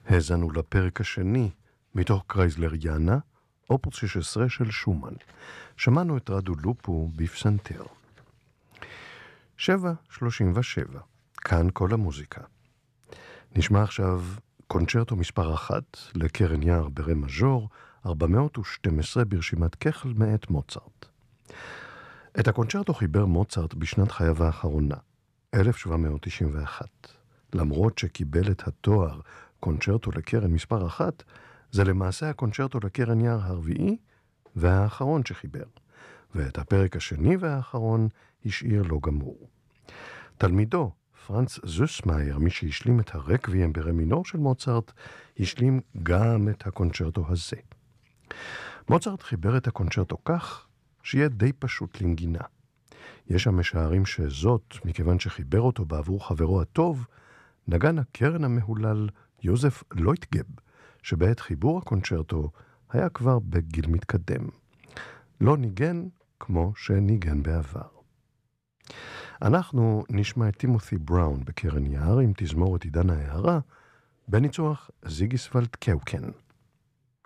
האזנו לפרק השני מתוך קרייזלר יאנה, אופוס 16 של שומן. שמענו את רדו לופו בפסנתר. 7:37, כאן כל המוזיקה. נשמע עכשיו קונצ'רטו מספר 1 לקרן יער ברה מז'ור, 412 ברשימת כחל מאת מוצרט. את הקונצ'רטו חיבר מוצרט בשנת חייו האחרונה, 1791. למרות שקיבל את התואר קונצ'רטו לקרן מספר 1, זה למעשה הקונצ'רטו לקרן יער הרביעי והאחרון שחיבר, ואת הפרק השני והאחרון השאיר לו גמור. תלמידו, פרנץ זוסמאייר, מי שהשלים את הרקוויאם ברה מינור של מוצרט, השלים גם את הקונצ'רטו הזה. מוצרט חיבר את הקונצ'רטו כך שיהיה די פשוט לנגינה. יש שם משערים שזאת, מכיוון שחיבר אותו בעבור חברו הטוב, נגן הקרן המהולל יוזף לויטגב, שבעת חיבור הקונצ'רטו היה כבר בגיל מתקדם. לא ניגן כמו שניגן בעבר. אנחנו נשמע את טימותי בראון בקרן יער עם תזמורת עידן ההערה, בניצוח זיגיסוולד קאוקן.